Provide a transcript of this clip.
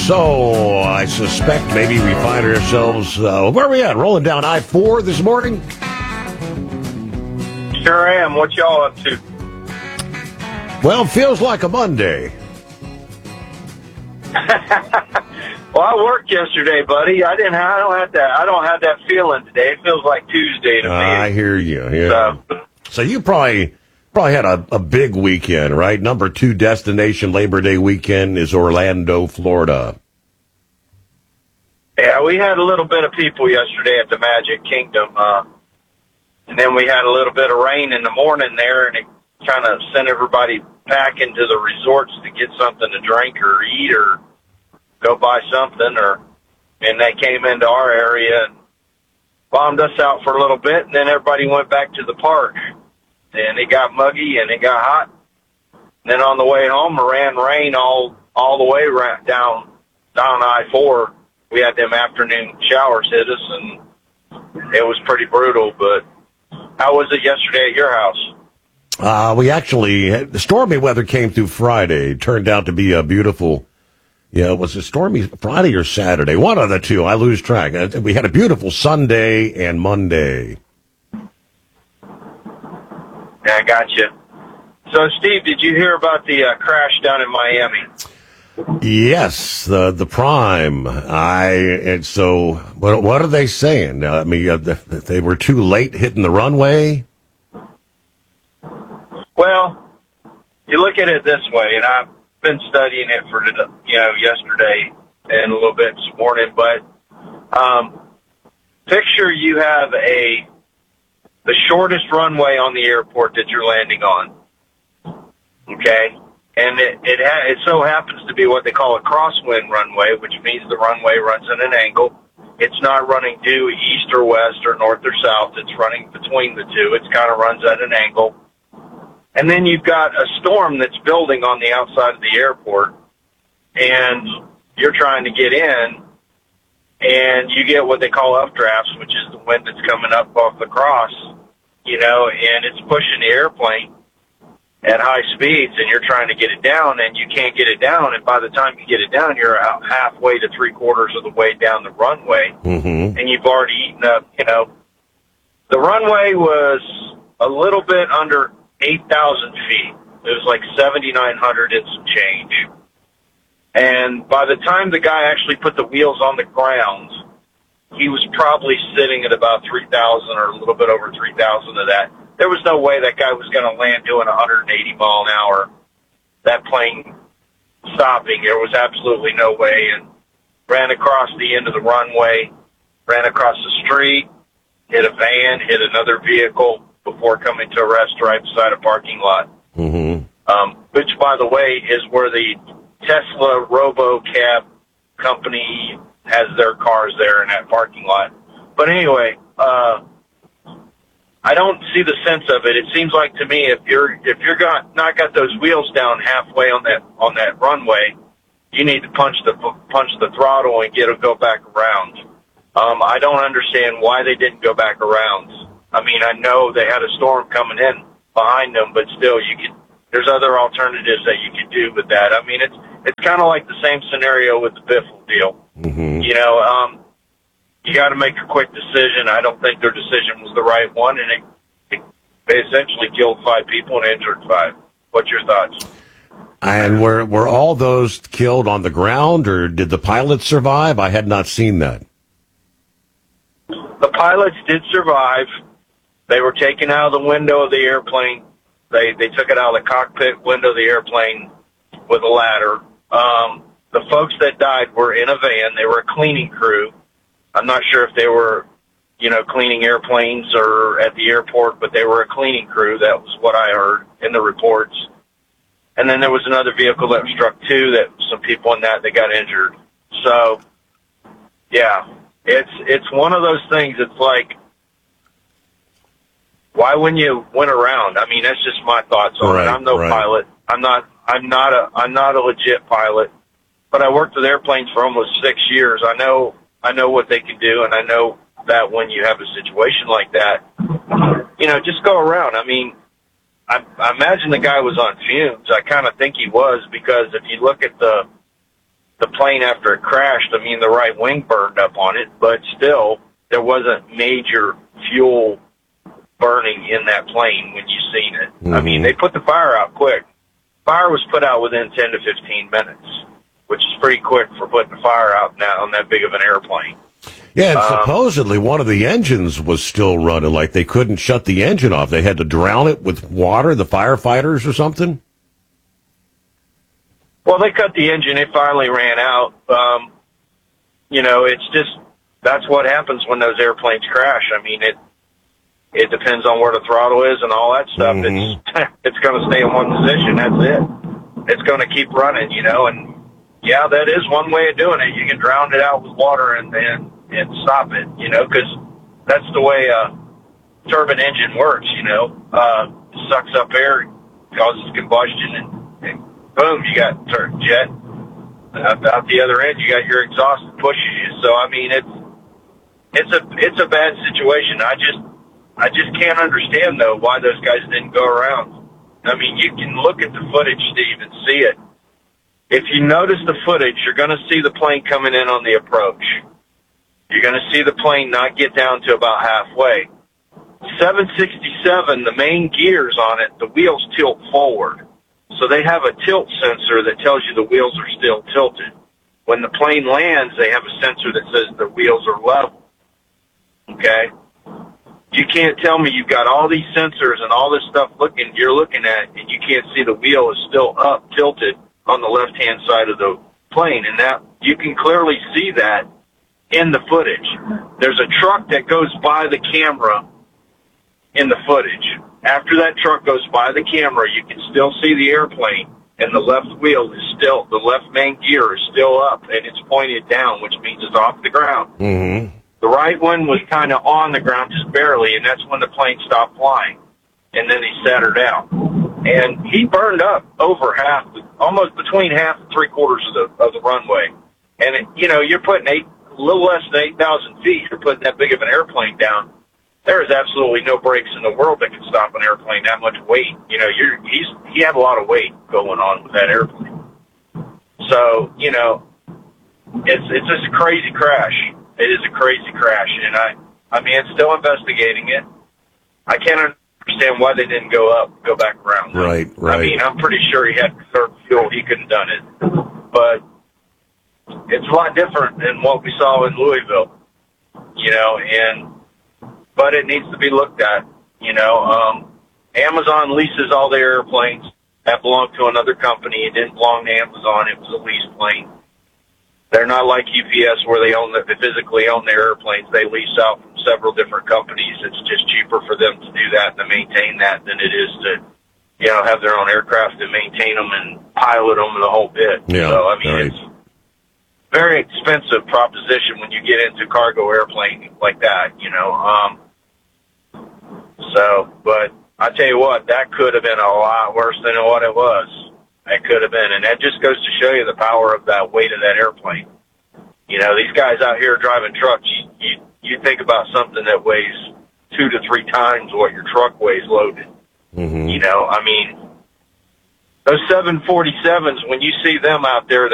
So, I suspect maybe we find ourselves, where are we at? Rolling down I-4 this morning? Sure am. What y'all up to? Well, feels like a Monday. Well, I worked yesterday, buddy. I don't have that feeling today. It feels like Tuesday to me. I hear you. Yeah. So you probably had a big weekend, right? Number 2 destination Labor Day weekend is Orlando, Florida. Yeah, we had a little bit of people yesterday at the Magic Kingdom, and then we had a little bit of rain in the morning there, and it kind of sent everybody packing to the resorts to get something to drink or eat or go buy something, and they came into our area and bombed us out for a little bit, and then everybody went back to the park, and it got muggy and it got hot. And then on the way home, it ran rain all the way down I-4. We had them afternoon showers hit us, and it was pretty brutal. But how was it yesterday at your house? We actually the stormy weather came through Friday. It turned out to be a beautiful. Yeah, was it stormy Friday or Saturday? One of the two. I lose track. We had a beautiful Sunday and Monday. Yeah, I got you. So, Steve, did you hear about the crash down in Miami? Yes, the Prime. And so what are they saying? I mean, they were too late hitting the runway. Well, you look at it this way, and I've been studying it for yesterday and a little bit this morning. But picture you have the shortest runway on the airport that you're landing on. Okay. And it so happens to be what they call a crosswind runway, which means the runway runs at an angle. It's not running due east or west or north or south. It's running between the two. It kind of runs at an angle. And then you've got a storm that's building on the outside of the airport, and you're trying to get in, and you get what they call updrafts, which is the wind that's coming up off the cross, and it's pushing the airplane at high speeds, and you're trying to get it down, and you can't get it down, and by the time you get it down, you're out halfway to 3/4 of the way down the runway, and you've already eaten up, The runway was a little bit under 8,000 feet. It was like 7,900 and some change. And by the time the guy actually put the wheels on the ground, he was probably sitting at about 3,000 or a little bit over 3,000 of that. There was no way that guy was going to land doing 180 mile an hour. That plane stopping, there was absolutely no way, and ran across the end of the runway, ran across the street, hit a van, hit another vehicle before coming to a rest right beside a parking lot. Which, by the way, is where the Tesla RoboCab company has their cars there in that parking lot. But anyway, I don't see the sense of it. It seems like to me, if you're not got those wheels down halfway on that runway, you need to punch the throttle and go back around. I don't understand why they didn't go back around. I mean, I know they had a storm coming in behind them, but still, there's other alternatives that you could do with that. I mean, it's kind of like the same scenario with the Biffle deal. You got to make a quick decision. I don't think their decision was the right one, and they essentially killed 5 people and injured 5. What's your thoughts? And were all those killed on the ground, or did the pilots survive? I had not seen that. The pilots did survive. They were taken out of the window of the airplane. They took it out of the cockpit window of the airplane with a ladder. The folks that died were in a van. They were a cleaning crew. I'm not sure if they were, cleaning airplanes or at the airport, but they were a cleaning crew. That was what I heard in the reports. And then there was another vehicle that was struck too, that some people in that got injured. So, yeah, it's one of those things. It's like, why wouldn't you went around? I mean, that's just my thoughts on it. I'm no pilot. I'm not a legit pilot, but I worked with airplanes for almost 6 years. I know what they can do, and I know that when you have a situation like that, just go around. I mean, I imagine the guy was on fumes. I kind of think he was, because if you look at the plane after it crashed, I mean, the right wing burned up on it, but still, there wasn't major fuel burning in that plane when you seen it. Mm-hmm. I mean, they put the fire out quick. Fire was put out within 10 to 15 minutes, which is pretty quick for putting the fire out now on that big of an airplane. Yeah, and supposedly one of the engines was still running, like they couldn't shut the engine off. They had to drown it with water, the firefighters or something? Well, they cut the engine. It finally ran out. It's just, that's what happens when those airplanes crash. I mean, it depends on where the throttle is and all that stuff. Mm-hmm. It's going to stay in one position. That's it. It's going to keep running, and yeah, that is one way of doing it. You can drown it out with water and stop it, because that's the way a turbine engine works, it sucks up air, causes combustion, and boom, you got jet. Out the other end, you got your exhaust that pushes you. So, I mean, it's a bad situation. I just can't understand, though, why those guys didn't go around. I mean, you can look at the footage, Steve, and see it. If you notice the footage, you're going to see the plane coming in on the approach. You're going to see the plane not get down to about halfway. 767, the main gears on it, the wheels tilt forward. So they have a tilt sensor that tells you the wheels are still tilted. When the plane lands, they have a sensor that says the wheels are level. Okay? You can't tell me you've got all these sensors and all this stuff you're looking at, and you can't see the wheel is still up, tilted on the left-hand side of the plane. And that, you can clearly see that in the footage. There's a truck that goes by the camera in the footage. After that truck goes by the camera, you can still see the airplane, and the left wheel is still, the left main gear is still up, and it's pointed down, which means it's off the ground. Mm-hmm. The right one was kind of on the ground, just barely, and that's when the plane stopped flying, and then they set her down. And he burned up over half, almost between half and three-quarters of the runway. And, you're putting a little less than 8,000 feet, you're putting that big of an airplane down. There is absolutely no brakes in the world that can stop an airplane that much weight. He had a lot of weight going on with that airplane. So, it's just a crazy crash. It is a crazy crash, and I mean, it's still investigating it. I can't understand why they didn't go back around. Right. I mean, I'm pretty sure he had reserve fuel. He couldn't have done it. But it's a lot different than what we saw in Louisville, but it needs to be looked at. Amazon leases all their airplanes. That belonged to another company. It didn't belong to Amazon. It was a leased plane. They're not like UPS where they physically own their airplanes. They lease out from several different companies. It's just cheaper for them to do that and to maintain that than it is to, have their own aircraft and maintain them and pilot them and the whole bit. Yeah, so, I mean, right. It's a very expensive proposition when you get into cargo airplane like that, but I tell you what, that could have been a lot worse than what it was. That could have been, and that just goes to show you the power of that weight of that airplane. These guys out here driving trucks, you think about something that weighs 2 to 3 times what your truck weighs loaded. Mm-hmm. I mean, those 747s, when you see them out there,